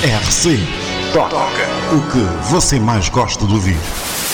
RC. Toca o que você mais gosta de ouvir.